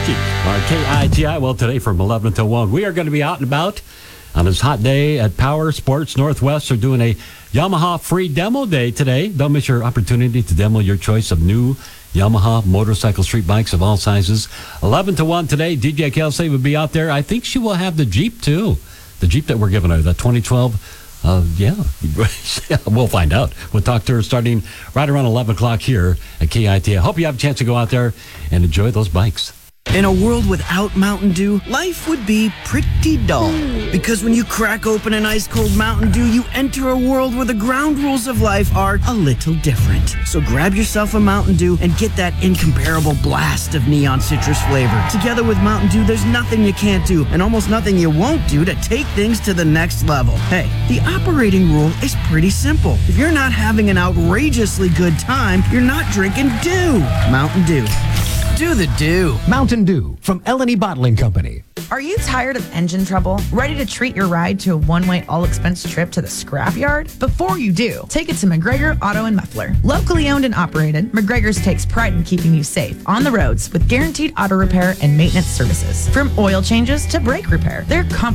Richie on KITI. Well, today from 11 to 1, we are going to be out and about on this hot day at Power Sports Northwest. They're doing a Yamaha free demo day today. Don't miss your opportunity to demo your choice of new Yamaha motorcycle street bikes of all sizes. 11 to 1 today. DJ Kelsey will be out there. I think she will have the Jeep, too. The Jeep that we're giving her, the 2012. We'll find out. We'll talk to her starting right around 11 o'clock here at KIT. I hope you have a chance to go out there and enjoy those bikes. In a world without Mountain Dew, life would be pretty dull. Because when you crack open an ice-cold Mountain Dew, you enter a world where the ground rules of life are a little different. So grab yourself a Mountain Dew and get that incomparable blast of neon citrus flavor. Together with Mountain Dew, there's nothing you can't do and almost nothing you won't do to take things to the next level. Hey, the operating rule is pretty simple. If you're not having an outrageously good time, you're not drinking Dew. Mountain Dew. Do the Dew. Mountain Dew from L&E Bottling Company. Are you tired of engine trouble? Ready to treat your ride to a one-way all-expense trip to the scrapyard? Before you do, take it to McGregor Auto and Muffler. Locally owned and operated, McGregor's takes pride in keeping you safe on the roads with guaranteed auto repair and maintenance services. From oil changes to brake repair, they're